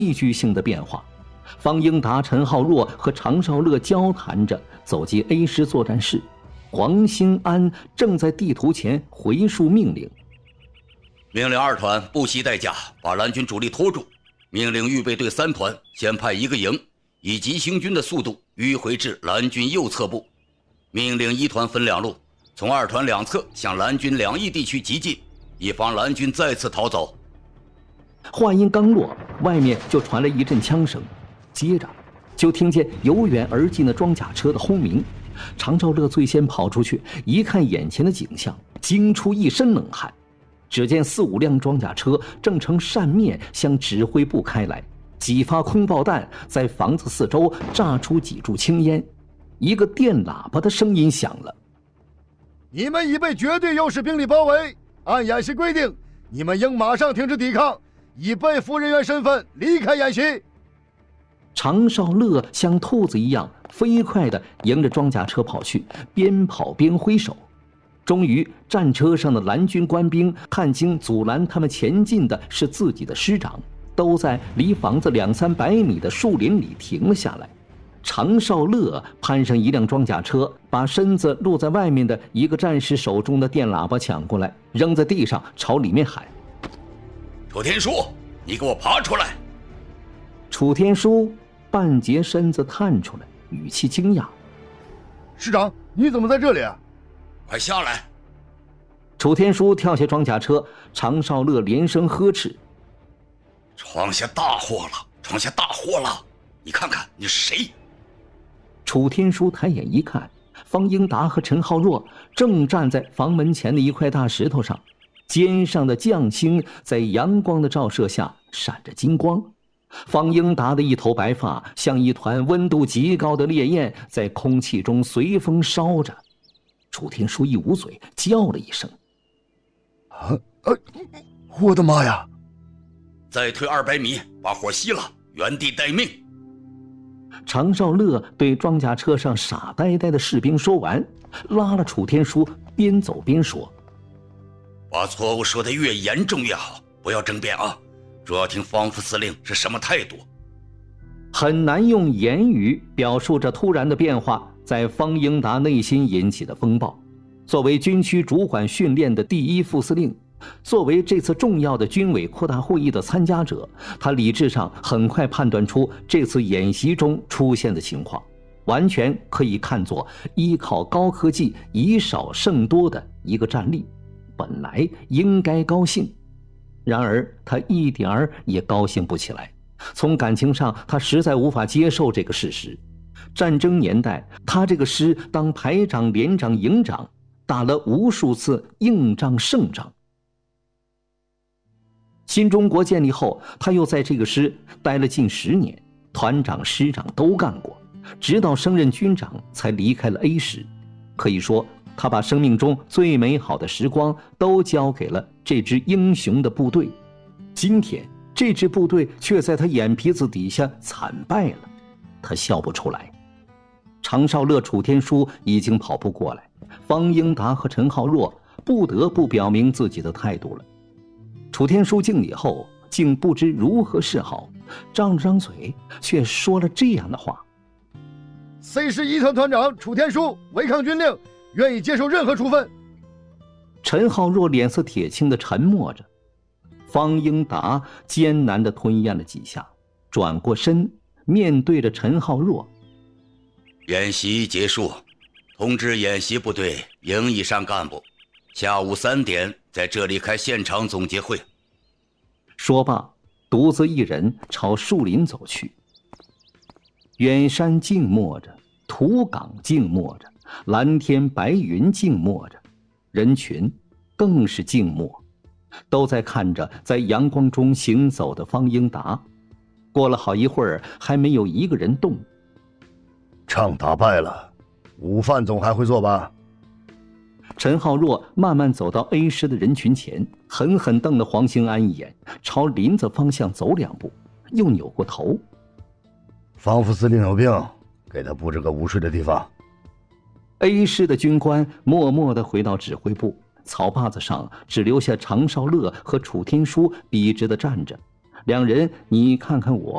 戏剧性的变化。方英达、陈浩若和常少乐交谈着走进 A 师作战室，黄兴安正在地图前回述命令： 命令2团不惜代价把蓝军主力拖住，命令预备队3团先派1个营，以急行军的速度迂回至蓝军右侧部，命令1团分2路，从2团两侧向蓝军2翼地区急进，以防蓝军再次逃走。 话音刚落，外面就传来一阵枪声，接着就听见由远而近的装甲车的轰鸣。常少乐最先跑出去，一看眼前的景象，惊出一身冷汗。只见4、5辆装甲车正呈扇面向指挥部开来，几发空爆弹在房子四周炸出几柱青烟。一个电喇叭的声音响了： 你们已被绝对优势兵力包围，按演习规定，你们应马上停止抵抗，以被俘人员身份离开演习。 常少乐像兔子一样飞快地迎着装甲车跑去，边跑边挥手。终于，战车上的蓝军官兵看清阻拦他们前进的是自己的师长，都在离房子2、300米的树林里停了下来。常少乐攀上一辆装甲车，把身子露在外面的一个战士手中的电喇叭抢过来，扔在地上，朝里面喊： 楚天书，你给我爬出来！ 楚天书半截身子探出来，语气惊讶： 师长，你怎么在这里啊？ 快下来！ 楚天书跳下装甲车，常少乐连声呵斥： 闯下大祸了，闯下大祸了！你看看你是谁？ 楚天书抬眼一看，方英达和陈浩若正站在房门前的一块大石头上，肩上的将星在阳光的照射下闪着金光。方英达的一头白发像一团温度极高的烈焰，在空气中随风烧着。楚天书一捂嘴，叫了一声： 我的妈呀！ 再退200米，把火熄了，原地待命。 常少乐对装甲车上傻呆呆的士兵说完，拉了楚天书，边走边说： 把错误说得越严重越好，不要争辩啊，主要听方副司令是什么态度。 很难用言语表述这突然的变化在方英达内心引起的风暴。作为军区主管训练的第1副司令，作为这次重要的军委扩大会议的参加者，他理智上很快判断出这次演习中出现的情况，完全可以看作依靠高科技以少胜多的一个战例，本来应该高兴。然而他一点儿也高兴不起来。从感情上，他实在无法接受这个事实。战争年代，他这个师当排长、连长、营长，打了无数次硬仗胜仗。新中国建立后，他又在这个师待了近10年，团长、师长都干过，直到升任军长才离开了 A 师。可以说，他把生命中最美好的时光都交给了这支英雄的部队。今天，这支部队却在他眼皮子底下惨败了，他笑不出来。常少乐、楚天书已经跑不过来，方英达和陈浩若不得不表明自己的态度了。楚天书敬礼后，竟不知如何是好，张了张嘴，却说了这样的话 ：“C 师1团团长楚天书违抗军令，愿意接受任何处分。” 陈浩若脸色铁青地沉默着。方英达艰难地吞咽了几下，转过身，面对着陈浩若：“ 演习结束，通知演习部队营以上干部，下午3点在这里开现场总结会。” 说罢，独自一人朝树林走去。远山静默着，土岗静默着，蓝天白云静默着，人群更是静默，都在看着在阳光中行走的方英达。过了好一会儿，还没有一个人动。 仗打败了，午饭总还会做吧？ 陈浩若慢慢走到 A 师的人群前，狠狠瞪了黄兴安一眼，朝林子方向走2步，又扭过头。 方副司令有病，给他布置个午睡的地方。 A 师的军官默默地回到指挥部，草坝子上只留下常少乐和楚天书笔直地站着，两人你看看我，